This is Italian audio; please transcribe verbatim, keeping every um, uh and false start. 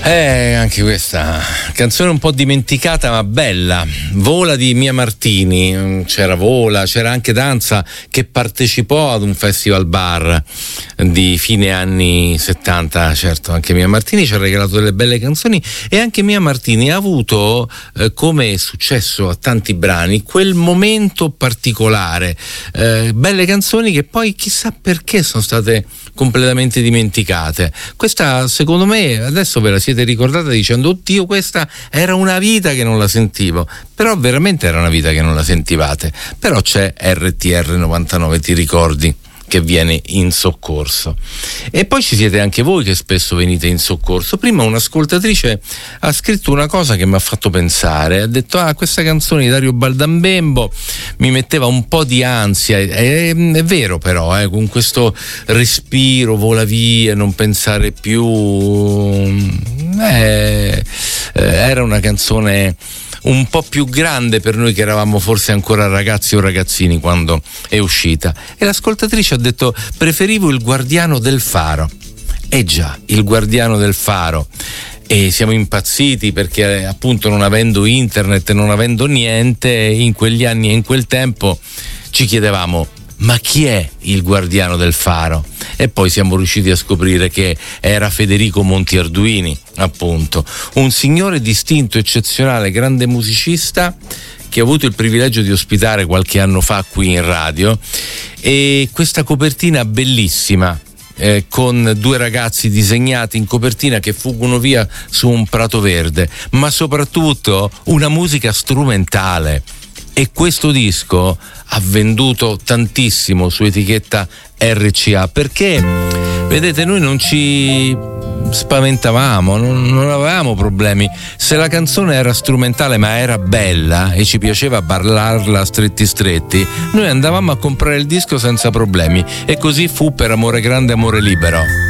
Eh, anche questa canzone un po' dimenticata ma bella. Vola di Mia Martini. C'era Vola, c'era anche Danza, che partecipò ad un festival bar di fine anni settanta. Certo, anche Mia Martini ci ha regalato delle belle canzoni, e anche Mia Martini ha avuto, eh, come è successo a tanti brani, quel momento particolare, eh, belle canzoni che poi chissà perché sono state completamente dimenticate. Questa, secondo me, adesso ve la siete ricordata dicendo: oddio, questa era una vita che non la sentivo. Però veramente era una vita che non la sentivate. Però c'è R T R novantanove, ti ricordi, che viene in soccorso. E poi ci siete anche voi che spesso venite in soccorso. Prima un'ascoltatrice ha scritto una cosa che mi ha fatto pensare, ha detto: ah, questa canzone di Dario Baldambembo mi metteva un po' di ansia. È, è, è vero, però, eh, con questo respiro, vola via, non pensare più, eh, eh, era una canzone un po' più grande per noi che eravamo forse ancora ragazzi o ragazzini quando è uscita. E l'ascoltatrice ha detto: preferivo Il Guardiano del Faro. Eh già, Il Guardiano del Faro. E siamo impazziti perché, appunto, non avendo internet, non avendo niente, in quegli anni e in quel tempo ci chiedevamo: ma chi è il Guardiano del Faro? E poi siamo riusciti a scoprire che era Federico Monti Arduini, appunto, un signore distinto, eccezionale, grande musicista che ho avuto il privilegio di ospitare qualche anno fa qui in radio. E questa copertina bellissima, eh, con due ragazzi disegnati in copertina che fuggono via su un prato verde, ma soprattutto una musica strumentale. E questo disco ha venduto tantissimo su etichetta R C A, perché, vedete, noi non ci spaventavamo, non, non avevamo problemi. Se la canzone era strumentale ma era bella e ci piaceva ballarla stretti stretti, noi andavamo a comprare il disco senza problemi. E così fu per Amore Grande, Amore Libero.